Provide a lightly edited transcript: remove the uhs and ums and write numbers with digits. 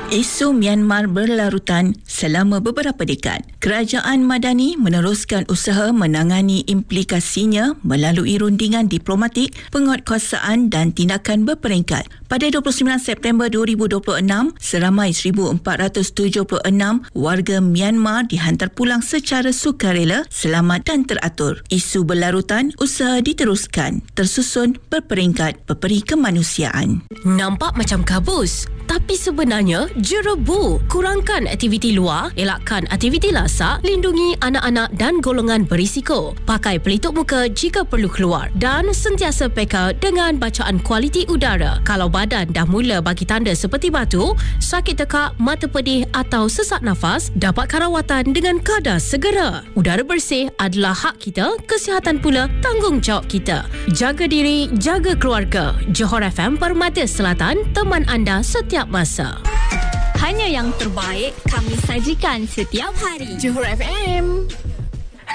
Isu Myanmar berlarutan selama beberapa dekad. Kerajaan Madani meneruskan usaha menangani implikasinya melalui rundingan diplomatik, penguatkuasaan dan tindakan berperingkat. Pada 29 September 2026, seramai 1,476 warga Myanmar dihantar pulang secara sukarela, selamat dan teratur. Isu berlarutan, usaha diteruskan, tersusun berperingkat berperi kemanusiaan. Nampak macam kabus, tapi sebenarnya jerebu. Kurangkan aktiviti luar, elakkan aktiviti lasak, lindungi anak-anak dan golongan berisiko. Pakai pelitup muka jika perlu keluar dan sentiasa peka dengan bacaan kualiti udara. Kalau badan dah mula bagi tanda seperti batu, sakit tekak, mata pedih atau sesak nafas, dapatkan rawatan dengan kadar segera. Udara bersih adalah hak kita, kesihatan pula tanggungjawab kita. Jaga diri, jaga keluarga. Johor FM Permata Selatan, teman anda setiap masa. Hanya yang terbaik kami sajikan setiap hari. Johor FM.